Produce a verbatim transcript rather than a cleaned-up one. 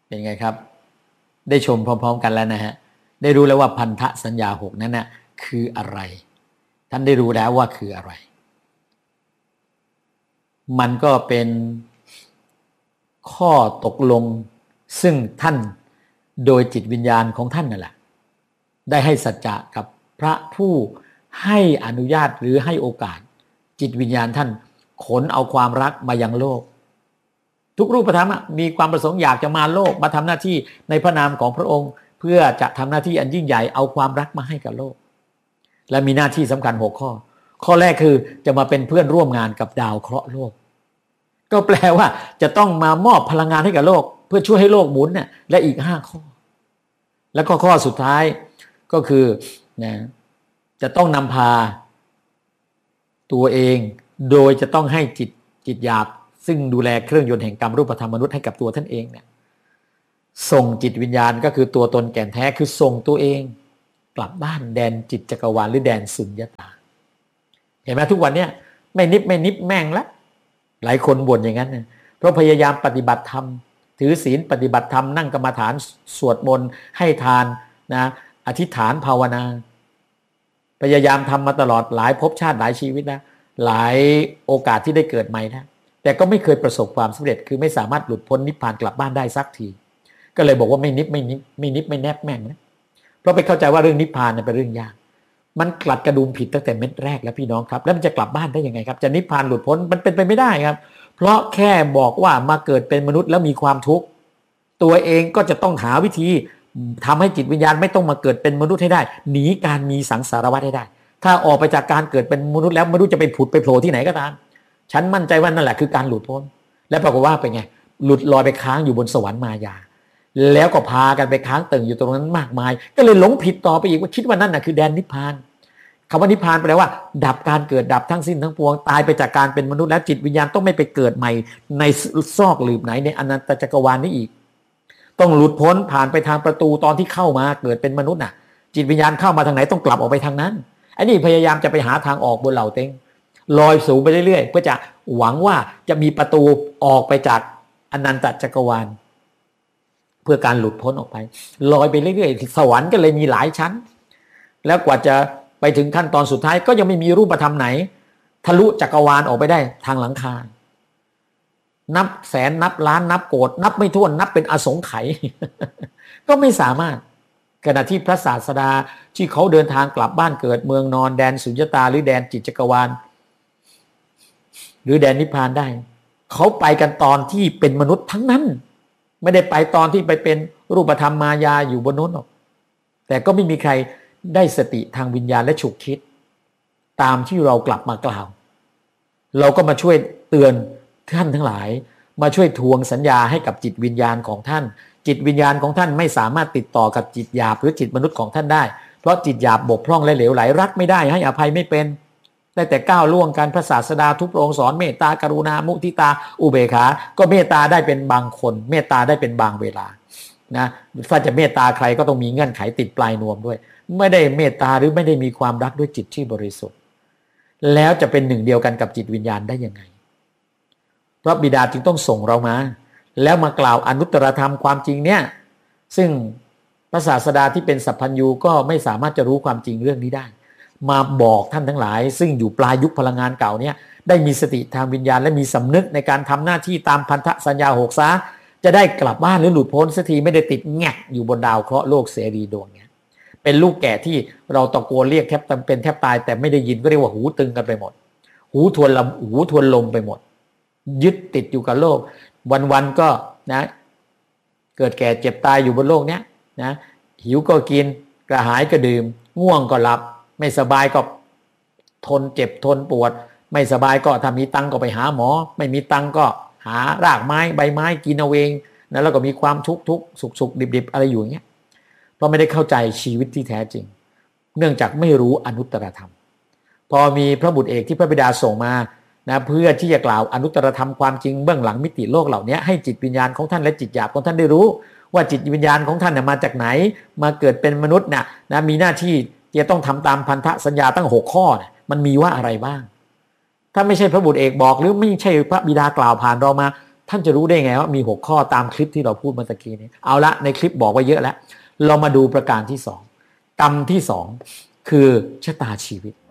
เป็นไงครับได้ชมพร้อมๆกันแล้วนะฮะได้รู้แล้วว่าพันธสัญญาหกนั้นน่ะคืออะไรท่านได้รู้แล้วว่าคืออะไรมันก็เป็นข้อตกลงซึ่งท่านโดยจิตวิญญาณของท่านนั่นแหละได้ให้สัจจะกับพระผู้ให้อนุญาตหรือให้โอกาสจิตวิญญาณท่านขนเอาความรักมายังโลกทุกรูปธรรมมีความประสงค์อยากจะมาโลกมาทำหน้าที่ในพระนามของพระองค์เพื่อจะทำหน้าที่อันยิ่งใหญ่เอาความรักมาให้กับโลกและมีหน้าที่สำคัญหกข้อข้อแรกคือจะมาเป็นเพื่อนร่วมงานกับดาวเคราะห์โลกก็แปลว่าจะต้องมามอบพลังงานให้กับโลกเพื่อช่วยให้โลกหมุนเนี่ยและอีกห้าข้อแล้วก็ข้อสุดท้ายก็คือนะจะต้องนำพาตัวเองโดยจะต้องให้จิตจิตหยาบซึ่งดูแลเครื่องยนต์แห่งกรรมรูปธรรมมนุษย์ให้กับตัวท่านเองเนี่ยส่งจิตวิญญาณก็คือตัวตนแก่นแท้คือส่งตัวเองกลับบ้านแดนจิตจักรวาลหรือแดนสุญญตาเห็นไหมทุกวันเนี้ยไม่นิบไม่นิบแม่งละหลายคนบ่นอย่างนั้นนะเพราะพยายามปฏิบัติธรรมถือศีลปฏิบัติธรรมนั่งกรรมฐานสวดมนต์ให้ทานนะอธิษฐานภาวนาพยายามทำมาตลอดหลายภพชาติหลายชีวิตนะหลายโอกาสที่ได้เกิดใหม่นะแต่ก็ไม่เคยประสบความสำเร็จคือไม่สามารถหลุดพ้นนิพพานกลับบ้านได้สักทีก็เลยบอกว่าไม่นิบไม่นิบไม่นิบไม่แนบแม่งนะเพราะไปเข้าใจว่าเรื่องนิพพานเป็นเรื่องยากมันกลัดกระดุมผิดตั้งแต่เม็ดแรกแล้วพี่น้องครับแล้วมันจะกลับบ้านได้ยังไงครับจะนิพพานหลุดพ้นมันเป็นไปไม่ได้ครับเพราะแค่บอกว่ามาเกิดเป็นมนุษย์แล้วมีความทุกข์ตัวเองก็จะต้องหาวิธีทำให้จิตวิญญาณไม่ต้องมาเกิดเป็นมนุษย์ให้ได้หนีการมีสังสารวัฏให้ได้ถ้าออกไปจากการเกิดเป็นมนุษย์แล้วไม่รู้จะไปผุดไปโผล่ที่ไหนก็ตามฉันมั่นใจว่านั่นแหละคือการหลุดพ้นและปรากฏว่าเป็นไงหลุดลอยไปค้างอยู่บนสวรรค์มายาแล้วก็พากันไปค้างตึงอยู่ตรงนั้นมากมายก็เลยหลงผิดต่อไปอีกว่าคิดว่านั่นน่ะคือแดนนิพพานคำว่านิพพานแปลว่าดับการเกิดดับทั้งสิ้นทั้งปวงตายไปจากการเป็นมนุษย์แล้วจิตวิญญาณต้องไม่ไปเกิดใหม่ในซอกหลืบไหนในอนันตจักรวาลนี้อีกต้องหลุดพ้นผ่านไปทางประตูตอนที่เข้ามาเกิดเป็นมนุษย์น่ะจิตวิญญาณเข้ามาทางไหนต้องกลับออกไปทางนั้นไอ้นี่พยายามจะไปหาทางออกบนเหล่าเต็งลอยสูงไปเรื่อยๆเพื่อจะหวังว่าจะมีประตูออกไปจากอนันตจักรวาลเพื่อการหลุดพ้นออกไปลอยไปเรื่อยๆสวรรค์ก็เลยมีหลายชั้นแล้วกว่าจะไปถึงขั้นตอนสุดท้ายก็ยังไม่มีรูปธรรมไหนทะลุจักรวาลออกไปได้ทางหลังคานับแสนนับล้านนับโกฏนับไม่ถ้วนนับเป็นอสงไขย ก็ไม่สามารถขณะที่พระศาสดาที่เขาเดินทางกลับบ้านเกิดเมืองนอนแดนสุญญตาหรือแดนจิตจักรวาลหรือแดนนิพพานได้เขาไปกันตอนที่เป็นมนุษย์ทั้งนั้นไม่ได้ไปตอนที่ไปเป็นรูปธรรมมายาอยู่บนโน้นหรอกแต่ก็ไม่มีใครได้สติทางวิญญาณและฉุกคิดตามที่เรากลับมากล่าวเราก็มาช่วยเตือนท่านทั้งหลายมาช่วยทวงสัญญาให้กับจิตวิญญาณของท่านจิตวิญญาณของท่านไม่สามารถติดต่อกับจิตหยาบหรือจิตมนุษย์ของท่านได้เพราะจิตหยาบบกพร่องและเหลวไหลรักไม่ได้ให้อภัยไม่เป็นได้แต่ก้าวล่วงการพระศาสดาทุกพระองค์สอนเมตตากรุณามุทิตาอุเบกขาก็เมตตาได้เป็นบางคนเมตตาได้เป็นบางเวลานะถ้าจะเมตตาใครก็ต้องมีเงื่อนไขติดปลายนวมด้วยไม่ได้เมตตาหรือไม่ได้มีความรักด้วยจิตที่บริสุทธิ์แล้วจะเป็นหนึ่งเดียวกันกับจิตวิญญาณได้ยังไงพระบิดาจึงต้องส่งเรามาแล้วมากล่าวอนุตตรธรรมความจริงเนี่ยซึ่งพระศาสดาที่เป็นสัพพัญญูก็ไม่สามารถจะรู้ความจริงเรื่องนี้ได้มาบอกท่านทั้งหลายซึ่งอยู่ปลายยุคพลังงานเก่าเนี่ยได้มีสติทางวิญญาณและมีสำนึกในการทำหน้าที่ตามพันธสัญญาหกซะจะได้กลับบ้านหรือหลุดพ้นสักทีไม่ได้ติดแงกอยู่บนดาวเคราะห์โลกเสรีดวงเนี้ยเป็นลูกแก่ที่เราตะโกนเรียกแทบเป็นแทบตายแต่ไม่ได้ยินก็เรียกว่าหูตึงกันไปหมดหูทวนลมหูทวนลมไปหมดยึดติดอยู่กับโลกวันๆก็นะเกิดแก่เจ็บตายอยู่บนโลกเนี้ยนะหิวก็กินกระหายก็ดื่มง่วงก็หลับไม่สบายก็ทนเจ็บทนปวดไม่สบายก็ถ้ามีตังก็ไปหาหมอไม่มีตังก็หารากไม้ใบไม้กินเอาเองนะแล้วก็มีความทุกข์ทุกข์สุขสุขดิบดิบอะไรอยู่อย่างเงี้ยเพราะไม่ได้เข้าใจชีวิตที่แท้จริงเนื่องจากไม่รู้อนุตตรธรรมพอมีพระบุตรเอกที่พระบิดาส่งมานะเพื่อที่จะกล่าวอนุตตรธรรมความจริงเบื้องหลังมิติโลกเหล่านี้ให้จิตวิญญาณของท่านและจิตหยาบของท่านได้รู้ว่าจิตวิญญาณของท่านมาจากไหนมาเกิดเป็นมนุษย์นะนะมีหน้าที่จะต้องทำตามพันธสัญญาตั้งหกข้อนะมันมีว่าอะไรบ้างถ้าไม่ใช่พระบุตรเอกบอกหรือไม่ใช่พระบิดากล่าวผ่านเรามาท่านจะรู้ได้ไงว่ามีหกข้อตามคลิปที่เราพูดเมื่อตะกี้นี้เอาละในคลิปบอกไว้เยอะแล้วเรามาดูประการที่สองกรรมที่สองคือชะตาชีวิต